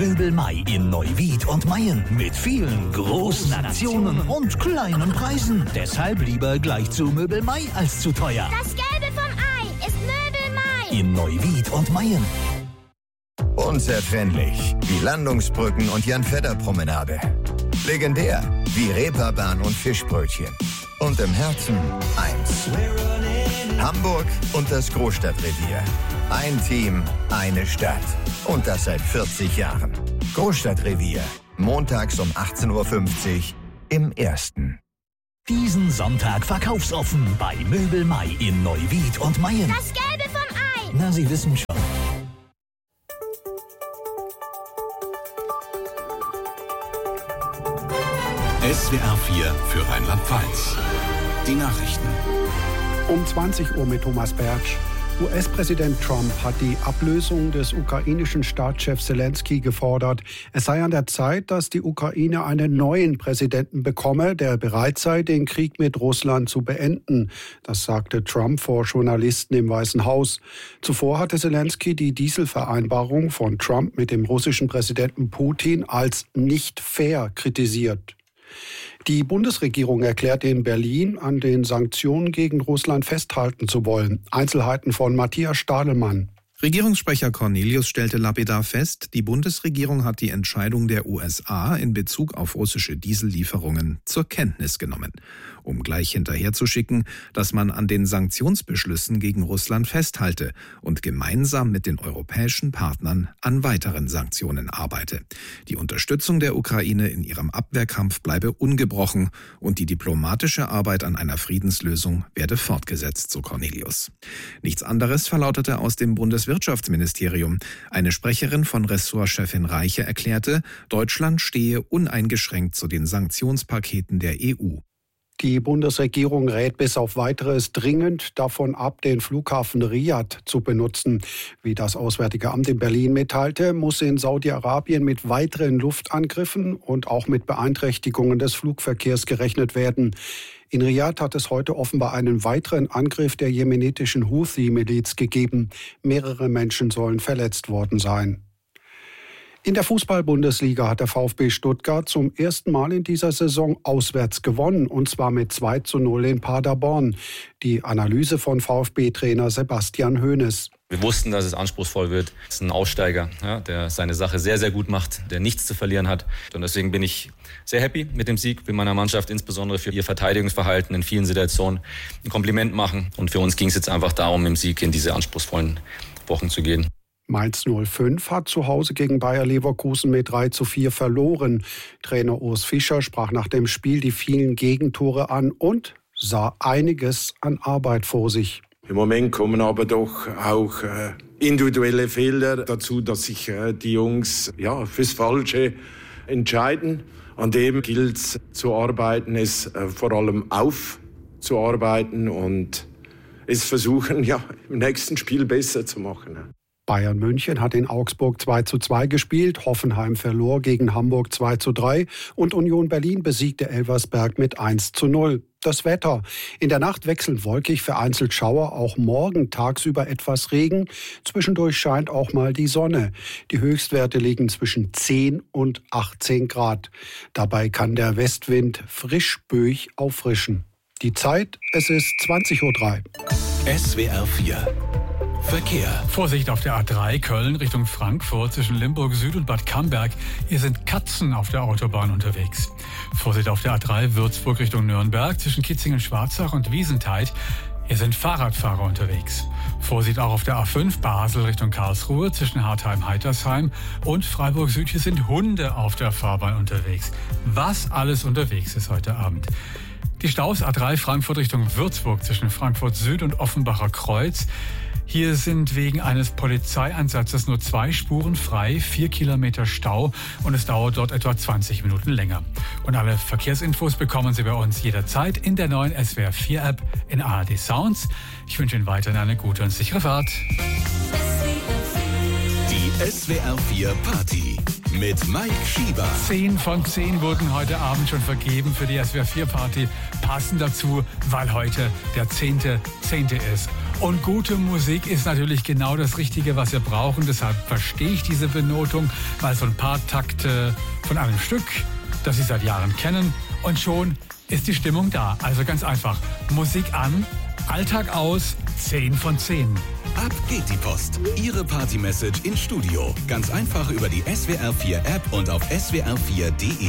Möbel Mai in Neuwied und Mayen mit vielen großen Aktionen und kleinen Preisen. Deshalb lieber gleich zu Möbel Mai als zu teuer. Das Gelbe vom Ei ist Möbel Mai. In Neuwied und Mayen. Unzertrennlich wie Landungsbrücken und Jan-Fedder-Promenade. Legendär wie Reeperbahn und Fischbrötchen. Und im Herzen eins. Hamburg und das Großstadtrevier. Ein Team, eine Stadt. Und das seit 40 Jahren. Großstadtrevier. Montags um 18.50 Uhr im Ersten. Diesen Sonntag verkaufsoffen bei Möbel Mai in Neuwied und Mayen. Das Gelbe vom Ei. Na, Sie wissen schon. SWR 4 für Rheinland-Pfalz. Die Nachrichten. Um 20 Uhr mit Thomas Bertsch. US-Präsident Trump hat die Ablösung des ukrainischen Staatschefs Zelensky gefordert. Es sei an der Zeit, dass die Ukraine einen neuen Präsidenten bekomme, der bereit sei, den Krieg mit Russland zu beenden. Das sagte Trump vor Journalisten im Weißen Haus. Zuvor hatte Zelensky die Dieselvereinbarung von Trump mit dem russischen Präsidenten Putin als nicht fair kritisiert. Die Bundesregierung erklärt in Berlin, an den Sanktionen gegen Russland festhalten zu wollen. Einzelheiten von Matthias Stadelmann. Regierungssprecher Cornelius stellte lapidar fest, die Bundesregierung hat die Entscheidung der USA in Bezug auf russische Diesellieferungen zur Kenntnis genommen, um gleich hinterherzuschicken, dass man an den Sanktionsbeschlüssen gegen Russland festhalte und gemeinsam mit den europäischen Partnern an weiteren Sanktionen arbeite. Die Unterstützung der Ukraine in ihrem Abwehrkampf bleibe ungebrochen und die diplomatische Arbeit an einer Friedenslösung werde fortgesetzt, so Cornelius. Nichts anderes verlautete aus dem Bundeswirtschaftsministerium. Eine Sprecherin von Ressortchefin Reiche erklärte, Deutschland stehe uneingeschränkt zu den Sanktionspaketen der EU. Die Bundesregierung rät bis auf Weiteres dringend davon ab, den Flughafen Riad zu benutzen. Wie das Auswärtige Amt in Berlin mitteilte, muss in Saudi-Arabien mit weiteren Luftangriffen und auch mit Beeinträchtigungen des Flugverkehrs gerechnet werden. In Riad hat es heute offenbar einen weiteren Angriff der jemenitischen Houthi-Miliz gegeben. Mehrere Menschen sollen verletzt worden sein. In der Fußball-Bundesliga hat der VfB Stuttgart zum ersten Mal in dieser Saison auswärts gewonnen, und zwar mit 2:0 in Paderborn. Die Analyse von VfB-Trainer Sebastian Hoeneß. Wir wussten, dass es anspruchsvoll wird. Es ist ein Aussteiger, ja, der seine Sache sehr, sehr gut macht, der nichts zu verlieren hat. Und deswegen bin ich sehr happy mit dem Sieg. Will meiner Mannschaft insbesondere für ihr Verteidigungsverhalten in vielen Situationen ein Kompliment machen. Und für uns ging es jetzt einfach darum, im Sieg in diese anspruchsvollen Wochen zu gehen. Mainz 05 hat zu Hause gegen Bayer Leverkusen mit 3:4 verloren. Trainer Urs Fischer sprach nach dem Spiel die vielen Gegentore an und sah einiges an Arbeit vor sich. Im Moment kommen aber doch auch individuelle Fehler dazu, dass sich die Jungs fürs Falsche entscheiden. An dem gilt es zu arbeiten, es vor allem aufzuarbeiten und es versuchen, im nächsten Spiel besser zu machen. Bayern München hat in Augsburg 2:2 gespielt, Hoffenheim verlor gegen Hamburg 2:3 und Union Berlin besiegte Elversberg mit 1:0. Das Wetter. In der Nacht wechselnd wolkig, vereinzelt Schauer, auch morgen tagsüber etwas Regen. Zwischendurch scheint auch mal die Sonne. Die Höchstwerte liegen zwischen 10 und 18 Grad. Dabei kann der Westwind frisch böig auffrischen. Die Zeit, es ist 20:03 Uhr. SWR 4 Verkehr. Vorsicht auf der A3 Köln Richtung Frankfurt zwischen Limburg Süd und Bad Camberg. Hier sind Katzen auf der Autobahn unterwegs. Vorsicht auf der A3 Würzburg Richtung Nürnberg zwischen Kitzingen-Schwarzach und Wiesentheid. Hier sind Fahrradfahrer unterwegs. Vorsicht auch auf der A5 Basel Richtung Karlsruhe zwischen Hartheim-Heitersheim und Freiburg Süd. Hier sind Hunde auf der Fahrbahn unterwegs. Was alles unterwegs ist heute Abend. Die Staus A3 Frankfurt Richtung Würzburg zwischen Frankfurt Süd und Offenbacher Kreuz. Hier sind wegen eines Polizeieinsatzes nur 2 Spuren frei, 4 Kilometer Stau und es dauert dort etwa 20 Minuten länger. Und alle Verkehrsinfos bekommen Sie bei uns jederzeit in der neuen SWR 4 App in ARD Sounds. Ich wünsche Ihnen weiterhin eine gute und sichere Fahrt. Die SWR 4 Party mit Mike Schieber. 10 von 10 wurden heute Abend schon vergeben für die SWR 4 Party. Passend dazu, weil heute der 10.10. ist. Und gute Musik ist natürlich genau das Richtige, was wir brauchen. Deshalb verstehe ich diese Benotung, weil so ein paar Takte von einem Stück, das Sie seit Jahren kennen, und schon ist die Stimmung da. Also ganz einfach, Musik an, Alltag aus, 10 von 10. Ab geht die Post. Ihre Party-Message ins Studio. Ganz einfach über die SWR 4 App und auf swr4.de.